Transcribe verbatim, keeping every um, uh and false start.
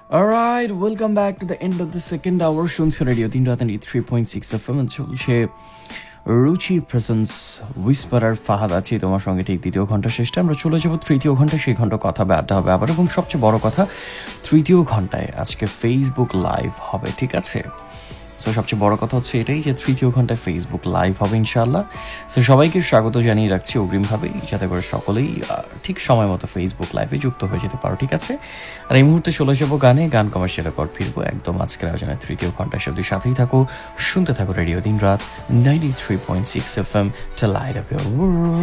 Alright, welcome back to the end of the second hour. শুনছো radio তিন রাত three point six F M চলছে রুচি presence হুইসপারার Fahad আছে তোমার সঙ্গে ঠিক দ্বিতীয় ঘন্টা শেষটা আমরা চলে যাবো তৃতীয় ঘন্টা। সেই ঘন্টা কথা হবে, আড্ডা হবে আবার, এবং সবচেয়ে বড় কথা তৃতীয় ঘন্টায় আজকে ফেসবুক লাইভ হবে, ঠিক আছে? সো সবচেয়ে বড় কথা হচ্ছে এটাই যে তৃতীয় ঘন্টায় ফেসবুক লাইভ হবে ইনশাআল্লাহ। সো সবাইকে স্বাগত জানিয়ে রাখছি অগ্রিমভাবেই, যাতে করে সকলেই ঠিক সময় মতো ফেসবুক লাইভে যুক্ত হয়ে যেতে পারো, ঠিক আছে? আর এই মুহূর্তে চলে যাবো গানে, গান কমার্শিয়ালের পর ফিরবো একদম আজকের আয়োজনের তৃতীয় ঘন্টার সবদি সাথেই থাকো, শুনতে থাকো রেডিও দিন রাত ninety three point six F M টা লাইট আপ ইউর ওয়ার্ল্ড।